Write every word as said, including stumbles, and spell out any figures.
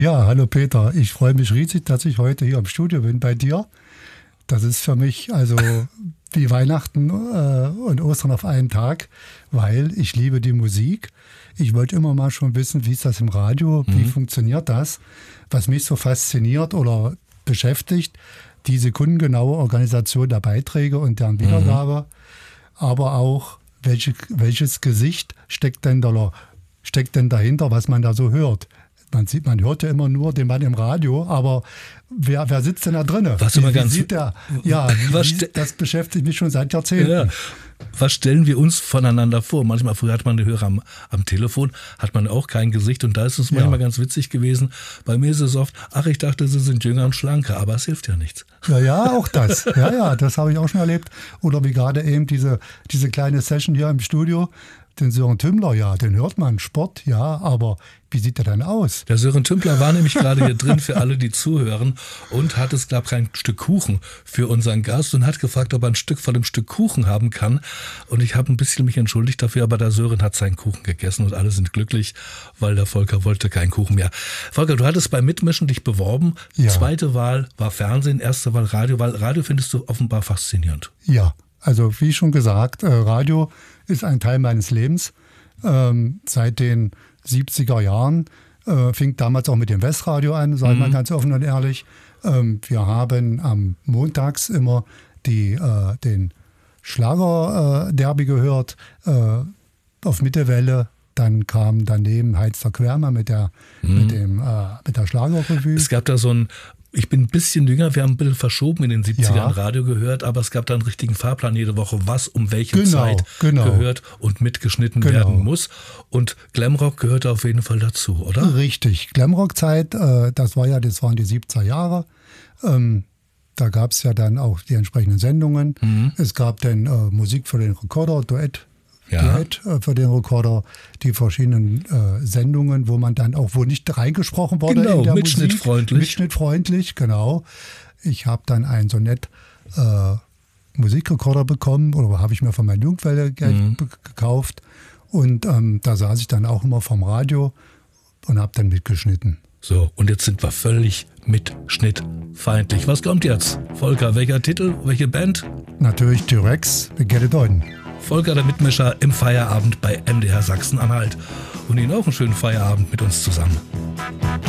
Ja, hallo Peter. Ich freue mich riesig, dass ich heute hier im Studio bin bei dir. Das ist für mich also wie Weihnachten äh, und Ostern auf einen Tag, weil ich liebe die Musik. Ich wollte immer mal schon wissen, wie ist das im Radio, wie mhm. funktioniert das? Was mich so fasziniert oder beschäftigt, die sekundengenaue Organisation der Beiträge und deren Wiedergabe, mhm. aber auch welche, welches Gesicht steckt denn, da, steckt denn dahinter, was man da so hört. Man sieht, man hört ja immer nur den Mann im Radio, aber wer, wer sitzt denn da drinnen? Was wie, immer wie ganz sieht der? Ja, wie, wie, das beschäftigt mich schon seit Jahrzehnten. Ja. Was stellen wir uns voneinander vor? Manchmal, früher hat man die Hörer am, am Telefon, hat man auch kein Gesicht und da ist es manchmal ja. ganz witzig gewesen. Bei mir ist es oft, ach, ich dachte, sie sind jünger und schlanker, aber es hilft ja nichts. Ja, ja, auch das. Ja, ja, das habe ich auch schon erlebt. Oder wie gerade eben diese, diese kleine Session hier im Studio. Den Sören Tümmler, ja, den hört man, Sport, ja, aber wie sieht der denn aus? Der Sören Tümmler war nämlich gerade hier drin für alle, die zuhören und hat es, glaube ich, ein Stück Kuchen für unseren Gast und hat gefragt, ob er ein Stück von dem Stück Kuchen haben kann. Und ich habe ein bisschen mich entschuldigt dafür, aber der Sören hat seinen Kuchen gegessen und alle sind glücklich, weil der Volker wollte keinen Kuchen mehr. Volker, du hattest beim Mitmischen dich beworben. Ja. Zweite Wahl war Fernsehen, erste Wahl Radio, weil Radio findest du offenbar faszinierend. Ja. Also wie schon gesagt, Radio ist ein Teil meines Lebens. Ähm, seit den siebziger Jahren äh, fing damals auch mit dem Westradio an, sagen wir mhm. ganz offen und ehrlich. Ähm, wir haben am Montags immer die, äh, den Schlager-Derby äh, gehört äh, auf Mittelwelle. Dann kam daneben Heinz der Quermer mit der, mhm. mit dem, äh, mit der Schlagerrevue. Es gab da so ein... Ich bin ein bisschen jünger, wir haben ein bisschen verschoben in den siebzigern ja. Radio gehört, aber es gab da einen richtigen Fahrplan jede Woche, was um welche genau, Zeit genau. gehört und mitgeschnitten genau. werden muss. Und Glamrock gehörte auf jeden Fall dazu, oder? Richtig. Glamrock-Zeit, äh, das war ja, das waren die siebziger Jahre. Ähm, da gab es ja dann auch die entsprechenden Sendungen. Mhm. Es gab dann äh, Musik für den Rekorder, Duett. Ja. Duett äh, für den Rekorder, die verschiedenen äh, Sendungen, wo man dann auch, wo nicht reingesprochen wurde genau, in der mitschnittfreundlich. Musik. Mitschnittfreundlich, genau. Ich habe dann einen Sonett äh, Musikrekorder bekommen oder habe ich mir von meiner Jugendwelle mhm. gekauft und ähm, da saß ich dann auch immer vom Radio und habe dann mitgeschnitten. So, und jetzt sind wir völlig mitschnittfeindlich. Was kommt jetzt? Volker, welcher Titel, welche Band? Natürlich T-Rex, Get It On. Volker, der Mitmischer im Feierabend bei M D R Sachsen-Anhalt. Und Ihnen auch einen schönen Feierabend mit uns zusammen.